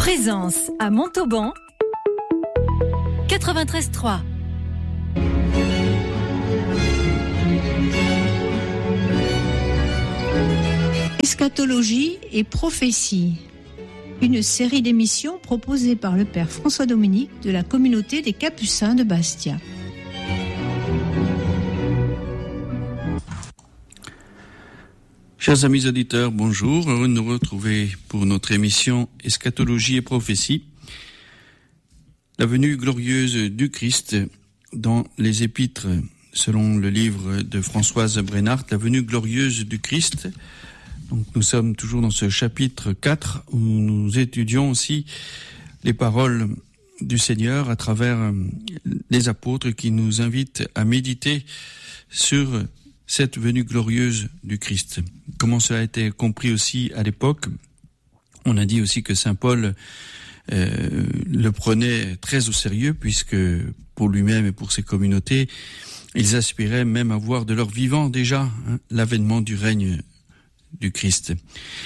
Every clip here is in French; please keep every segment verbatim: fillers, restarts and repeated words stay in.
Présence à Montauban, quatre-vingt-treize trois. Eschatologie et prophétie. Une série d'émissions proposée par le père François Dominique de la communauté des Capucins de Bastia. Chers amis auditeurs, bonjour, heureux de nous retrouver pour notre émission Eschatologie et prophétie. La venue glorieuse du Christ dans les épîtres, selon le livre de Françoise Brennart, la venue glorieuse du Christ. Donc nous sommes toujours dans ce chapitre quatre où nous étudions aussi les paroles du Seigneur à travers les apôtres qui nous invitent à méditer sur cette venue glorieuse du Christ. Comment cela a été compris aussi à l'époque. On a dit aussi que saint Paul euh, le prenait très au sérieux puisque pour lui-même et pour ses communautés, ils aspiraient même à voir de leur vivant déjà hein, l'avènement du règne du Christ.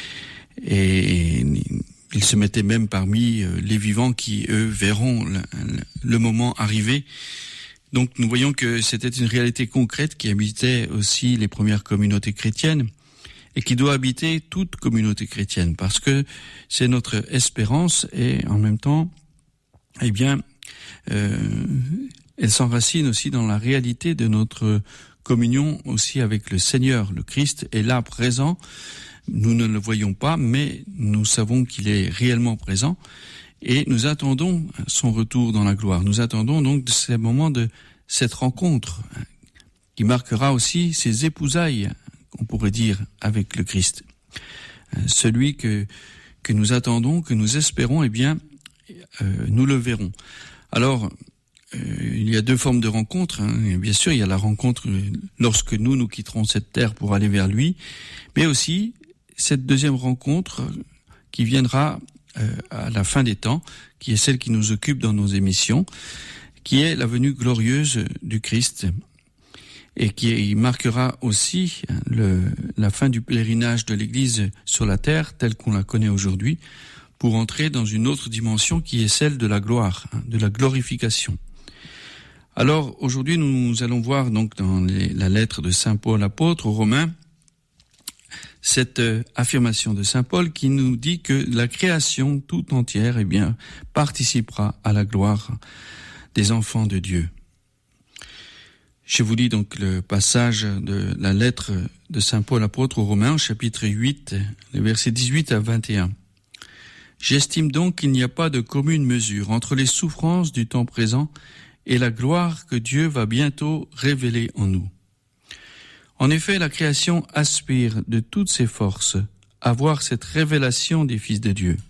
Et ils se mettaient même parmi les vivants qui, eux, verront le, le moment arriver. Donc nous voyons que c'était une réalité concrète qui habitait aussi les premières communautés chrétiennes et qui doit habiter toute communauté chrétienne parce que c'est notre espérance et en même temps, eh bien, euh, elle s'enracine aussi dans la réalité de notre communion aussi avec le Seigneur. Le Christ est là présent, nous ne le voyons pas, mais nous savons qu'il est réellement présent. Et nous attendons son retour dans la gloire. Nous attendons donc de ces moments de cette rencontre qui marquera aussi ses épousailles, on pourrait dire, avec le Christ. Celui que que nous attendons, que nous espérons, eh bien, euh, nous le verrons. Alors, euh, il y a deux formes de rencontres. Hein. Bien sûr, il y a la rencontre lorsque nous, nous quitterons cette terre pour aller vers lui, mais aussi cette deuxième rencontre qui viendra Euh, à la fin des temps, qui est celle qui nous occupe dans nos émissions, qui est la venue glorieuse du Christ et qui marquera aussi le, la fin du pèlerinage de l'Église sur la terre telle qu'on la connaît aujourd'hui pour entrer dans une autre dimension qui est celle de la gloire, de la glorification. Alors aujourd'hui nous allons voir donc dans les, la lettre de saint Paul apôtre aux Romains cette euh, affirmation de saint Paul qui nous dit que la création tout entière eh bien, participera à la gloire des enfants de Dieu. Je vous lis donc le passage de la lettre de saint Paul apôtre aux Romains, chapitre huit, les versets dix-huit à vingt et un. « J'estime donc qu'il n'y a pas de commune mesure entre les souffrances du temps présent et la gloire que Dieu va bientôt révéler en nous. En effet, la création aspire de toutes ses forces à voir cette révélation des fils de Dieu.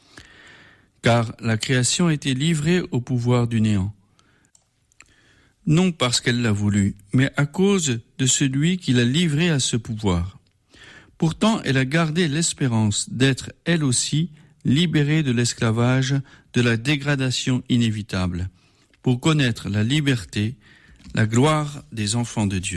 Car la création a été livrée au pouvoir du néant. Non parce qu'elle l'a voulu, mais à cause de celui qui l'a livrée à ce pouvoir. Pourtant, elle a gardé l'espérance d'être elle aussi libérée de l'esclavage, de la dégradation inévitable, pour connaître la liberté, la gloire des enfants de Dieu. »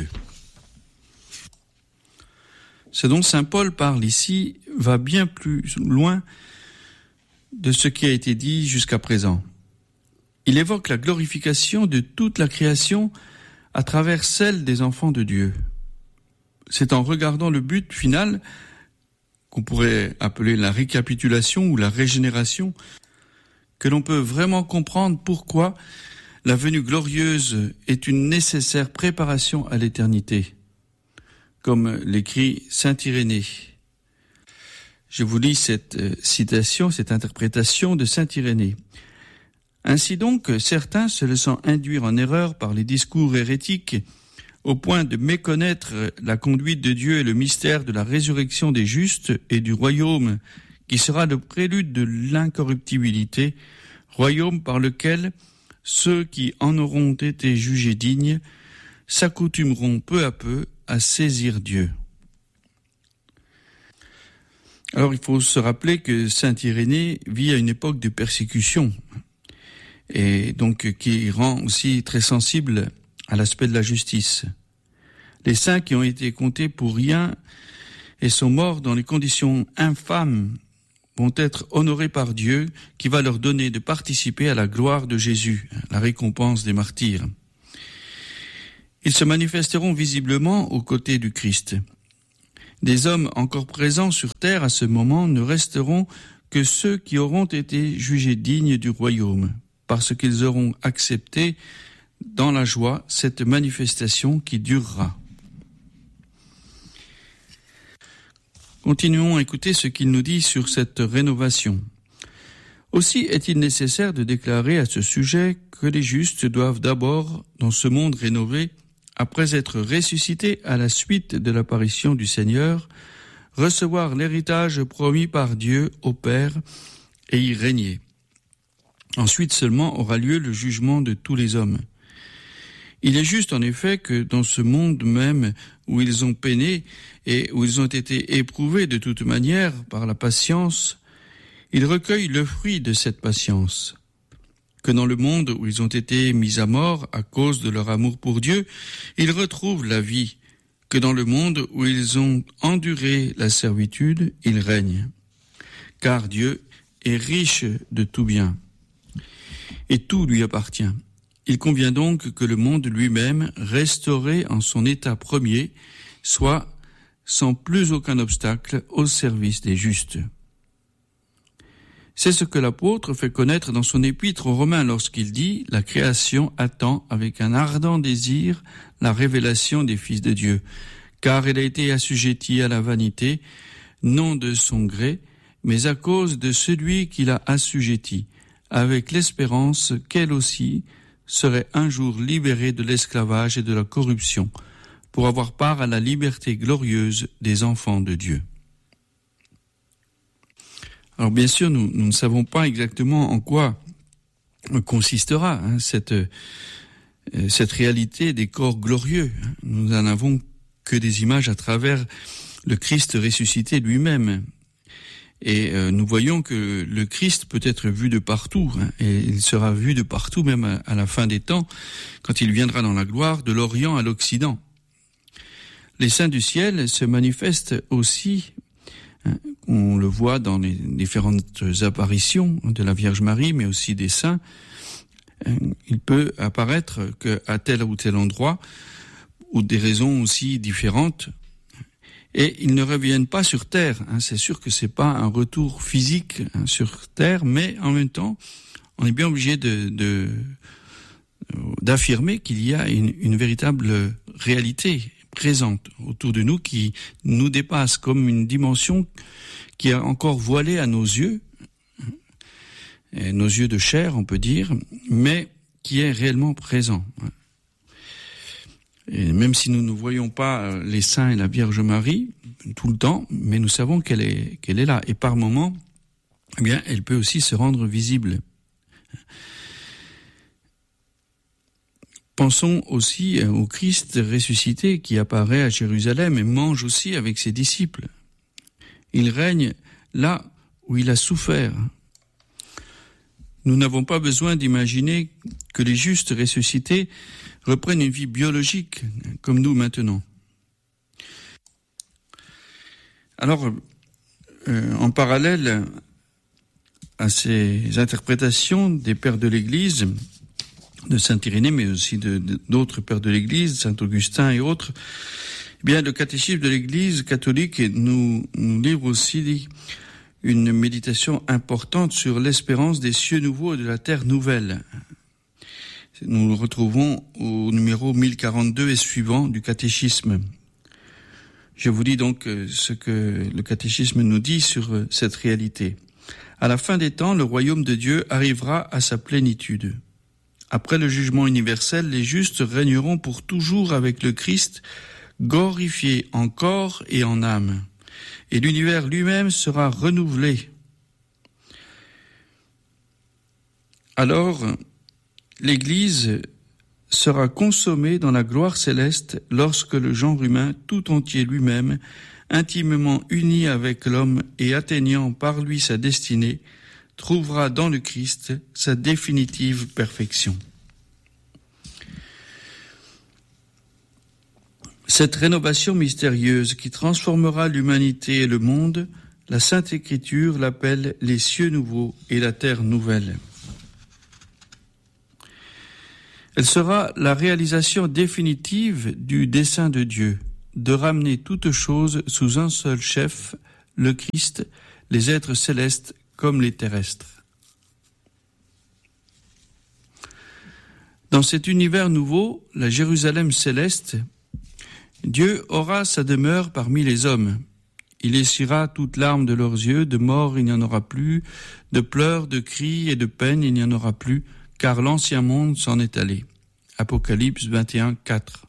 Ce dont saint Paul parle ici va bien plus loin de ce qui a été dit jusqu'à présent. Il évoque la glorification de toute la création à travers celle des enfants de Dieu. C'est en regardant le but final, qu'on pourrait appeler la récapitulation ou la régénération, que l'on peut vraiment comprendre pourquoi la venue glorieuse est une nécessaire préparation à l'éternité. Comme l'écrit saint Irénée. Je vous lis cette euh, citation, cette interprétation de saint Irénée. Ainsi donc, certains, se laissant induire en erreur par les discours hérétiques, au point de méconnaître la conduite de Dieu et le mystère de la résurrection des justes et du royaume, qui sera le prélude de l'incorruptibilité, royaume par lequel ceux qui en auront été jugés dignes s'accoutumeront peu à peu à saisir Dieu. Alors il faut se rappeler que saint Irénée vit à une époque de persécution et donc qui rend aussi très sensible à l'aspect de la justice. Les saints qui ont été comptés pour rien et sont morts dans les conditions infâmes vont être honorés par Dieu, qui va leur donner de participer à la gloire de Jésus, la récompense des martyrs. Ils se manifesteront visiblement aux côtés du Christ. Des hommes encore présents sur terre à ce moment ne resteront que ceux qui auront été jugés dignes du royaume, parce qu'ils auront accepté dans la joie cette manifestation qui durera. Continuons à écouter ce qu'il nous dit sur cette rénovation. Aussi est-il nécessaire de déclarer à ce sujet que les justes doivent d'abord, dans ce monde rénové, après être ressuscités à la suite de l'apparition du Seigneur, recevoir l'héritage promis par Dieu au Père et y régner. Ensuite seulement aura lieu le jugement de tous les hommes. Il est juste en effet que dans ce monde même où ils ont peiné et où ils ont été éprouvés de toute manière par la patience, ils recueillent le fruit de cette patience. Que dans le monde où ils ont été mis à mort à cause de leur amour pour Dieu, ils retrouvent la vie. Que dans le monde où ils ont enduré la servitude, ils règnent. Car Dieu est riche de tout bien, et tout lui appartient. Il convient donc que le monde lui-même, restauré en son état premier, soit sans plus aucun obstacle au service des justes. C'est ce que l'apôtre fait connaître dans son épître aux Romains lorsqu'il dit « La création attend avec un ardent désir la révélation des fils de Dieu, car elle a été assujettie à la vanité, non de son gré, mais à cause de celui qui l'a assujettie, avec l'espérance qu'elle aussi serait un jour libérée de l'esclavage et de la corruption, pour avoir part à la liberté glorieuse des enfants de Dieu. » Alors bien sûr, nous, nous ne savons pas exactement en quoi consistera hein, cette, euh, cette réalité des corps glorieux. Nous n'en avons que des images à travers le Christ ressuscité lui-même. Et euh, nous voyons que le Christ peut être vu de partout, hein, et il sera vu de partout, même à, à la fin des temps, quand il viendra dans la gloire, de l'Orient à l'Occident. Les saints du ciel se manifestent aussi, hein, on le voit dans les différentes apparitions de la Vierge Marie, mais aussi des saints. Hein, il peut apparaître qu'à tel ou tel endroit, ou des raisons aussi différentes, et ils ne reviennent pas sur terre. Hein. C'est sûr que c'est pas un retour physique hein, sur terre, mais en même temps, on est bien obligé de, de d'affirmer qu'il y a une, une véritable réalité présente autour de nous qui nous dépasse comme une dimension qui est encore voilée à nos yeux, et nos yeux de chair, on peut dire, mais qui est réellement présent. Et même si nous ne voyons pas les saints et la Vierge Marie tout le temps, mais nous savons qu'elle est, qu'elle est là. Et par moments, eh bien, elle peut aussi se rendre visible. Pensons aussi au Christ ressuscité qui apparaît à Jérusalem et mange aussi avec ses disciples. Il règne là où il a souffert. Nous n'avons pas besoin d'imaginer que les justes ressuscités reprennent une vie biologique comme nous maintenant. Alors, euh, en parallèle à ces interprétations des pères de l'Église, de saint Irénée, mais aussi de, de, d'autres pères de l'Église, saint Augustin et autres, eh bien, le catéchisme de l'Église catholique nous, nous livre aussi une méditation importante sur l'espérance des cieux nouveaux et de la terre nouvelle. Nous le retrouvons au numéro mille quarante-deux et suivant du catéchisme. Je vous dis donc ce que le catéchisme nous dit sur cette réalité. À la fin des temps, le royaume de Dieu arrivera à sa plénitude. Après le jugement universel, les justes régneront pour toujours avec le Christ, glorifié en corps et en âme. Et l'univers lui-même sera renouvelé. Alors, l'Église sera consommée dans la gloire céleste lorsque le genre humain tout entier lui-même, intimement uni avec l'homme et atteignant par lui sa destinée, trouvera dans le Christ sa définitive perfection. Cette rénovation mystérieuse qui transformera l'humanité et le monde la Sainte Écriture l'appelle les cieux nouveaux et la terre nouvelle. Elle sera la réalisation définitive du dessein de Dieu, de ramener toutes choses sous un seul chef, le Christ, les êtres célestes comme les terrestres. Dans cet univers nouveau, la Jérusalem céleste, Dieu aura sa demeure parmi les hommes. Il essuiera toute larme de leurs yeux, de mort il n'y en aura plus, de pleurs, de cris et de peine il n'y en aura plus, car l'ancien monde s'en est allé. Apocalypse vingt et un, quatre.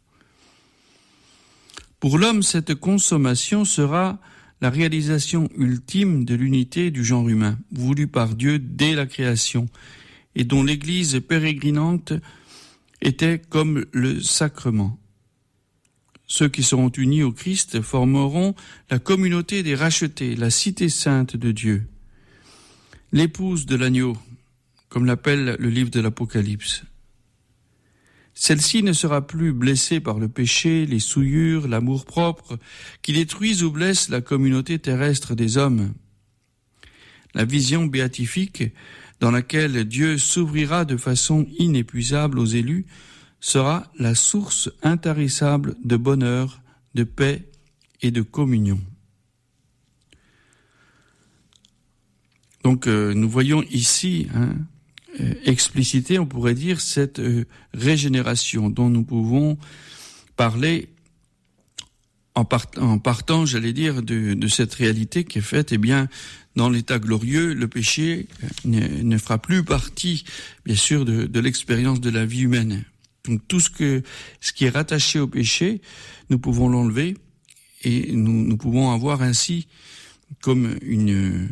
Pour l'homme, cette consommation sera la réalisation ultime de l'unité du genre humain, voulue par Dieu dès la création, et dont l'Église pérégrinante était comme le sacrement. Ceux qui seront unis au Christ formeront la communauté des rachetés, la cité sainte de Dieu, l'épouse de l'agneau, comme l'appelle le livre de l'Apocalypse. Celle-ci ne sera plus blessée par le péché, les souillures, l'amour-propre, qui détruisent ou blessent la communauté terrestre des hommes. La vision béatifique, dans laquelle Dieu s'ouvrira de façon inépuisable aux élus, sera la source intarissable de bonheur, de paix et de communion. Donc euh, nous voyons ici hein, euh, expliciter, on pourrait dire, cette euh, régénération dont nous pouvons parler en, part, en partant, j'allais dire, de, de cette réalité qui est faite, eh bien, dans l'état glorieux, le péché ne, ne fera plus partie, bien sûr, de, de l'expérience de la vie humaine. Donc tout ce que ce qui est rattaché au péché, nous pouvons l'enlever et nous, nous pouvons avoir ainsi comme une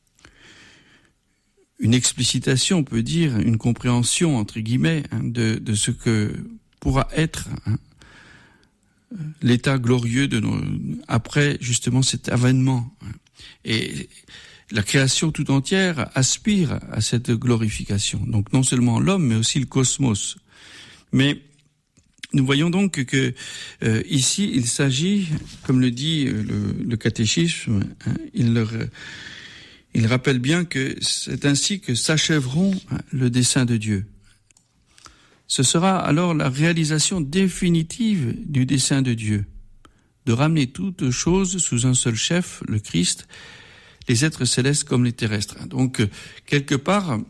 une explicitation, on peut dire, une compréhension entre guillemets hein, de de ce que pourra être hein, l'état glorieux de nos après justement cet avènement. Et la création tout entière aspire à cette glorification. Donc non seulement l'homme, mais aussi le cosmos. Mais nous voyons donc que euh, ici, il s'agit, comme le dit le, le catéchisme, hein, il, leur, il rappelle bien que c'est ainsi que s'achèveront hein, le dessein de Dieu. Ce sera alors la réalisation définitive du dessein de Dieu, de ramener toutes choses sous un seul chef, le Christ, les êtres célestes comme les terrestres. Donc, quelque part,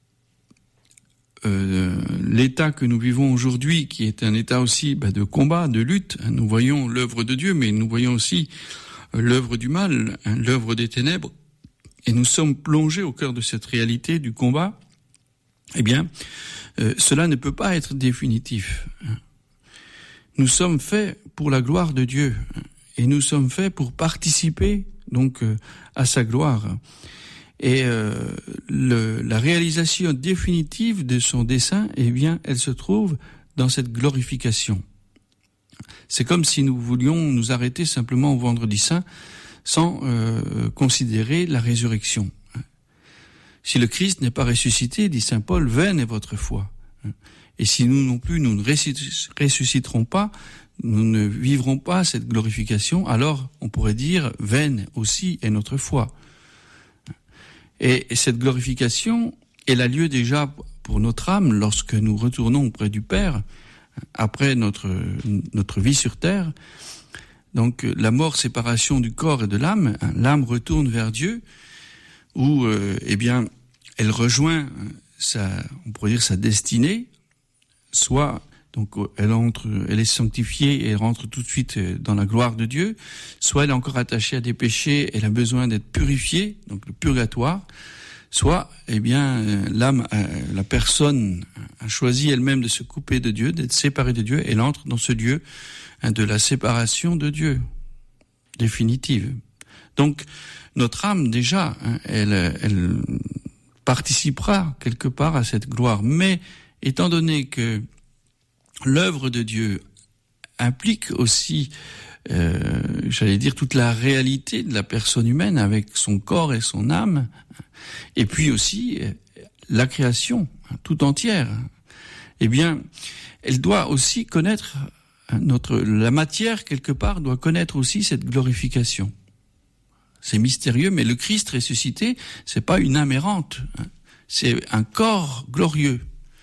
euh, l'état que nous vivons aujourd'hui, qui est un état aussi bah, de combat, de lutte, hein, nous voyons l'œuvre de Dieu, mais nous voyons aussi euh, l'œuvre du mal, hein, l'œuvre des ténèbres, et nous sommes plongés au cœur de cette réalité du combat, eh bien, euh, cela ne peut pas être définitif. Nous sommes faits pour la gloire de Dieu, et nous sommes faits pour participer donc euh, à sa gloire. Et euh, le, la réalisation définitive de son dessein, eh bien, elle se trouve dans cette glorification. C'est comme si nous voulions nous arrêter simplement au vendredi saint sans euh, considérer la résurrection. Si le Christ n'est pas ressuscité, dit saint Paul, vaine est votre foi. Et si nous non plus, nous ne ressusciterons pas, nous ne vivrons pas cette glorification, alors on pourrait dire vaine aussi est notre foi. Et cette glorification, elle a lieu déjà pour notre âme lorsque nous retournons auprès du Père, après notre, notre vie sur terre. Donc la mort, séparation du corps et de l'âme, l'âme retourne vers Dieu, où euh, eh bien elle rejoint sa, on pourrait dire sa destinée, soit donc elle entre, elle est sanctifiée et elle rentre tout de suite dans la gloire de Dieu, soit elle est encore attachée à des péchés, elle a besoin d'être purifiée, donc le purgatoire, soit eh bien l'âme, la personne a choisi elle-même de se couper de Dieu, d'être séparée de Dieu, elle entre dans ce Dieu hein, de la séparation de Dieu définitive. Donc notre âme déjà, hein, elle, elle participera quelque part à cette gloire, mais étant donné que l'œuvre de Dieu implique aussi, euh, j'allais dire, toute la réalité de la personne humaine avec son corps et son âme, et puis aussi la création tout entière, eh bien, elle doit aussi connaître notre, la matière quelque part doit connaître aussi cette glorification. c'est mystérieux, mais le Christ ressuscité, c'est pas une âme errante, hein, c'est un corps glorieux.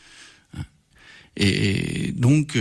Et donc,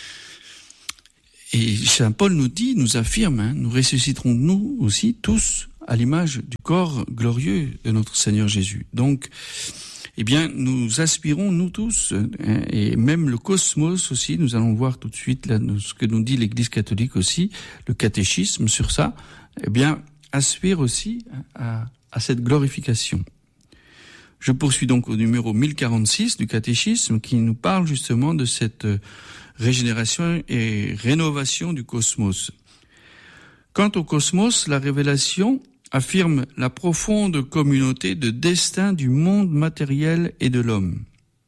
et Saint Paul nous dit, nous affirme, hein, nous ressusciterons nous aussi tous à l'image du corps glorieux de notre Seigneur Jésus. Donc, eh bien, nous aspirons, nous tous, hein, et même le cosmos aussi, nous allons voir tout de suite là, ce que nous dit l'Église catholique aussi, le catéchisme sur ça, eh bien, aspire aussi à, à cette glorification. Je poursuis donc au numéro mille quarante-six du catéchisme qui nous parle justement de cette régénération et rénovation du cosmos. Quant au cosmos, la révélation affirme la profonde communauté de destin du monde matériel et de l'homme.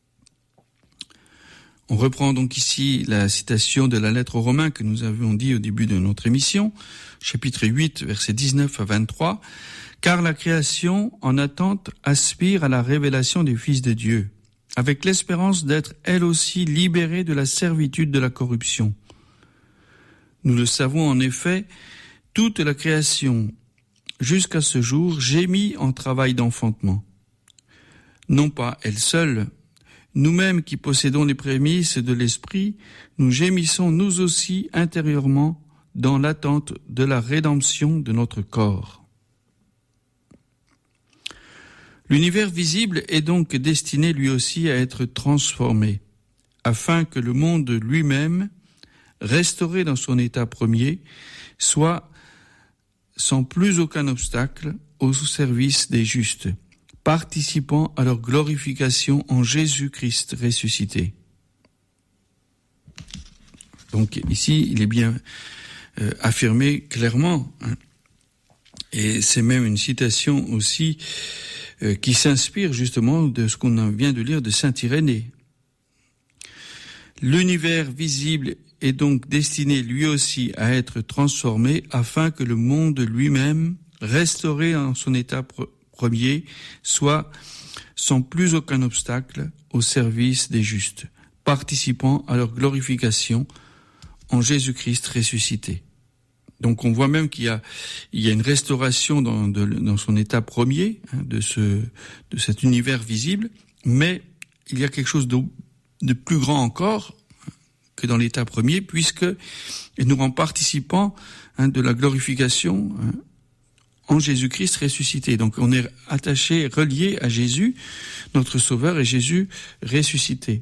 On reprend donc ici la citation de la lettre aux Romains que nous avions dit au début de notre émission, chapitre huit, versets dix-neuf à vingt-trois, « Car la création, en attente, aspire à la révélation des fils de Dieu, avec l'espérance d'être elle aussi libérée de la servitude de la corruption. Nous le savons en effet, toute la création, jusqu'à ce jour, gémit en travail d'enfantement. Non pas elle seule, nous-mêmes qui possédons les prémices de l'esprit, nous gémissons nous aussi intérieurement dans l'attente de la rédemption de notre corps. » L'univers visible est donc destiné lui aussi à être transformé, afin que le monde lui-même, restauré dans son état premier, soit sans plus aucun obstacle au service des justes, participant à leur glorification en Jésus-Christ ressuscité. Donc ici, il est bien euh, affirmé clairement, hein, et c'est même une citation aussi euh, qui s'inspire justement de ce qu'on vient de lire de saint Irénée. L'univers visible est donc destiné lui aussi à être transformé afin que le monde lui-même, restauré en son état pr- premier, soit sans plus aucun obstacle au service des justes, participant à leur glorification en Jésus-Christ ressuscité. Donc on voit même qu'il y a, il y a une restauration dans, de, dans son état premier, hein, de, ce, de cet univers visible, mais il y a quelque chose de, de plus grand encore que dans l'état premier, puisque il nous rend participants, hein, de la glorification, hein, en Jésus-Christ ressuscité. Donc on est attaché, relié à Jésus, notre Sauveur, et Jésus ressuscité.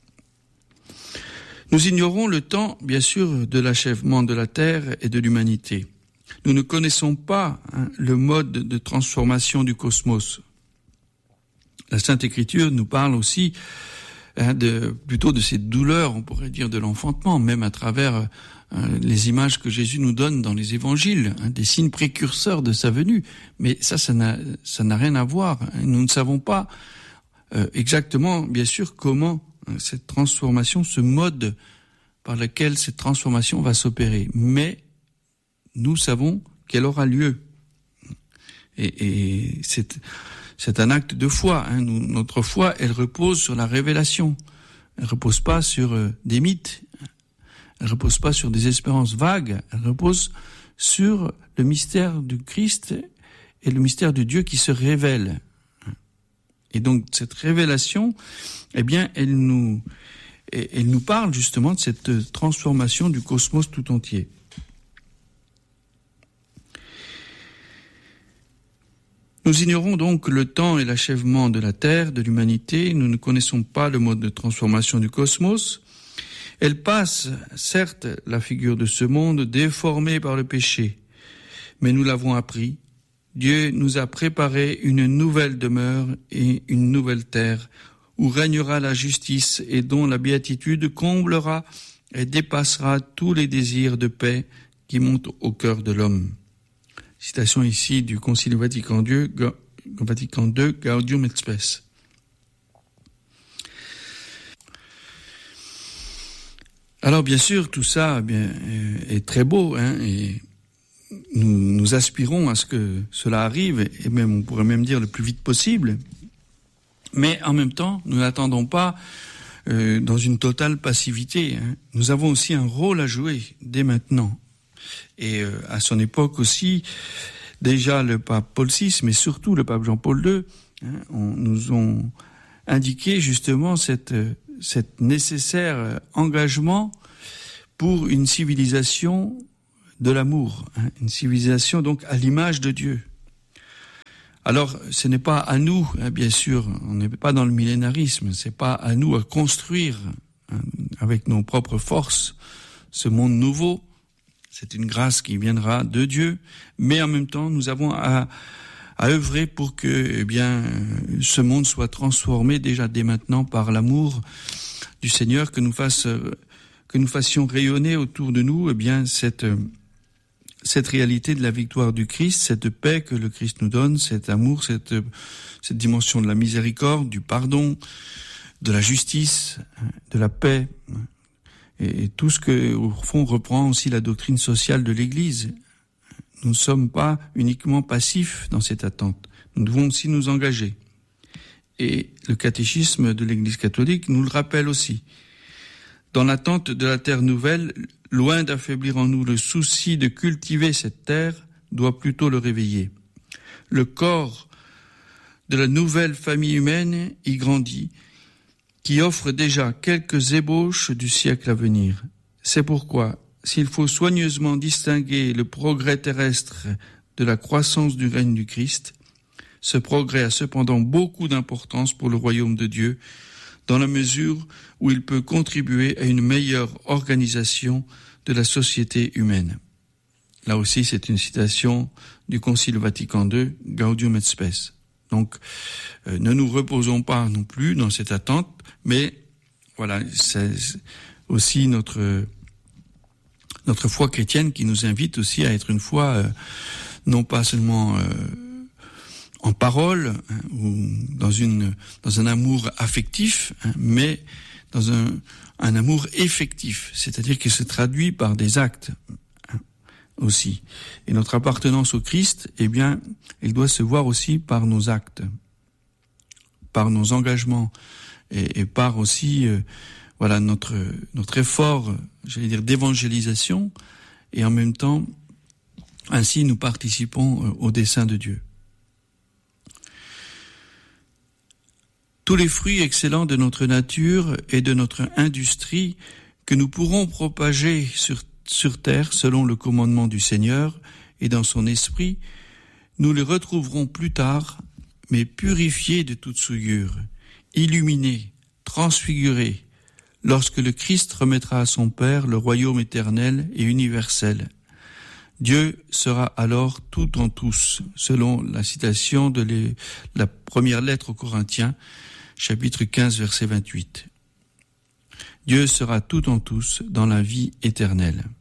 Nous ignorons le temps, bien sûr, de l'achèvement de la terre et de l'humanité. Nous ne connaissons pas, hein, le mode de transformation du cosmos. La Sainte Écriture nous parle aussi, hein, de, plutôt de ces douleurs, on pourrait dire, de l'enfantement, même à travers euh, les images que Jésus nous donne dans les évangiles, hein, des signes précurseurs de sa venue. Mais ça, ça n'a, ça n'a rien à voir. Nous ne savons pas euh, exactement, bien sûr, comment cette transformation, ce mode par lequel cette transformation va s'opérer. Mais nous savons qu'elle aura lieu. Et, et c'est, c'est un acte de foi. Hein. Nous, notre foi, elle repose sur la révélation. Elle ne repose pas sur euh, des mythes. Elle ne repose pas sur des espérances vagues. Elle repose sur le mystère du Christ et le mystère de Dieu qui se révèle. Et donc cette révélation, eh bien, elle nous, elle nous parle justement de cette transformation du cosmos tout entier. Nous ignorons donc le temps et l'achèvement de la Terre, de l'humanité. Nous ne connaissons pas le mode de transformation du cosmos. Elle passe, certes, la figure de ce monde déformé par le péché, mais nous l'avons appris. Dieu nous a préparé une nouvelle demeure et une nouvelle terre où régnera la justice et dont la béatitude comblera et dépassera tous les désirs de paix qui montent au cœur de l'homme. Citation ici du Concile Vatican deux, Vatican deux, Gaudium et Spes. Alors bien sûr, tout ça eh bien, est très beau, hein, et Nous, nous aspirons à ce que cela arrive, et même on pourrait même dire le plus vite possible. Mais en même temps, nous n'attendons pas euh, dans une totale passivité. Hein. Nous avons aussi un rôle à jouer dès maintenant. Et euh, à son époque aussi, Déjà le pape Paul six, mais surtout le pape Jean-Paul deux, hein, on, nous ont indiqué justement cette, cette nécessaire engagement pour une civilisation de l'amour, hein, une civilisation donc à l'image de Dieu. Alors, ce n'est pas à nous, hein, bien sûr, on n'est pas dans le millénarisme, c'est pas à nous à construire hein, avec nos propres forces ce monde nouveau. C'est une grâce qui viendra de Dieu, mais en même temps, nous avons à, à œuvrer pour que, eh bien, ce monde soit transformé déjà dès maintenant par l'amour du Seigneur, que nous fasse, que nous fassions rayonner autour de nous, eh bien, cette cette réalité de la victoire du Christ, cette paix que le Christ nous donne, cet amour, cette, cette dimension de la miséricorde, du pardon, de la justice, de la paix, et, et tout ce que, au fond, reprend aussi la doctrine sociale de l'Église. Nous ne sommes pas uniquement passifs dans cette attente. Nous devons aussi nous engager. Et le catéchisme de l'Église catholique nous le rappelle aussi. Dans l'attente de la terre nouvelle, loin d'affaiblir en nous le souci de cultiver cette terre, doit plutôt le réveiller. Le corps de la nouvelle famille humaine y grandit, qui offre déjà quelques ébauches du siècle à venir. C'est pourquoi, s'il faut soigneusement distinguer le progrès terrestre de la croissance du règne du Christ, ce progrès a cependant beaucoup d'importance pour le royaume de Dieu, dans la mesure où il peut contribuer à une meilleure organisation de la société humaine. Là aussi, c'est une citation du Concile Vatican deux, Gaudium et Spes. Donc, euh, ne nous reposons pas non plus dans cette attente, mais voilà, c'est aussi notre notre foi chrétienne qui nous invite aussi à être une foi euh, non pas seulement euh, en parole, hein, ou dans une dans un amour affectif, hein, mais dans un un amour effectif, c'est-à-dire qu'il se traduit par des actes, hein, aussi. Et notre appartenance au Christ, eh bien, elle doit se voir aussi par nos actes, par nos engagements, et, et par aussi, euh, voilà, notre notre effort, j'allais dire, d'évangélisation, et en même temps, ainsi nous participons au dessein de Dieu. Tous les fruits excellents de notre nature et de notre industrie que nous pourrons propager sur, sur terre selon le commandement du Seigneur et dans son esprit, nous les retrouverons plus tard, mais purifiés de toute souillure, illuminés, transfigurés, lorsque le Christ remettra à son Père le royaume éternel et universel. Dieu sera alors tout en tous, selon la citation de les, la première lettre aux Corinthiens, chapitre quinze, verset vingt-huit. Dieu sera tout en tous dans la vie éternelle.